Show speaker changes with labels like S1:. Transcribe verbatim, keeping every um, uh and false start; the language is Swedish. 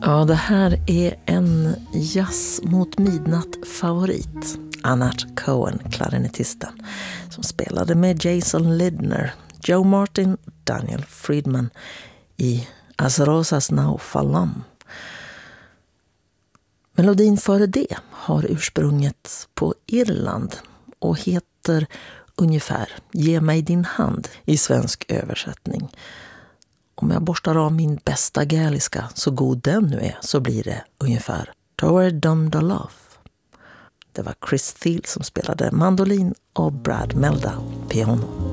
S1: Ja, det här är en jazz mot midnatt-favorit. Anat Cohen, klarinettisten, som spelade med Jason Lindner, Joe Martin, Daniel Friedman i As Rosas Now Falam. Melodin före det har ursprunget på Irland och heter ungefär Ge mig din hand i svensk översättning. Om jag borstar av min bästa gaeliska, så god den nu är, så blir det ungefär Toward Dum Da Love. Det var Chris Thiel som spelade mandolin och Brad Meldau piano.